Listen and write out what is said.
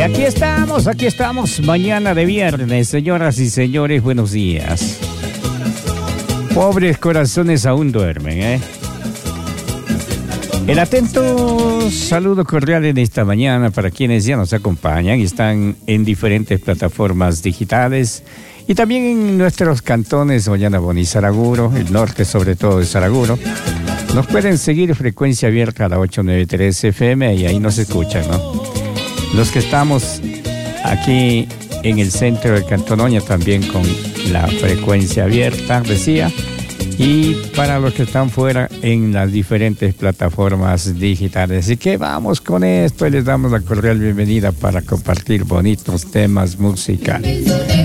Aquí estamos, mañana de viernes, señoras y señores, buenos días. Pobres corazones aún duermen, ¿eh? El atento saludo cordial en esta mañana para quienes ya nos acompañan y están en diferentes plataformas digitales y también en nuestros cantones Ollantaytambo y Saraguro, el norte sobre todo de Saraguro. Nos pueden seguir frecuencia abierta a la 893 FM y ahí nos escuchan, ¿no? Los que estamos aquí en el centro del Cantón Oña también con la frecuencia abierta, decía, y para los que están fuera en las diferentes plataformas digitales. Así que vamos con esto y les damos la cordial bienvenida para compartir bonitos temas musicales.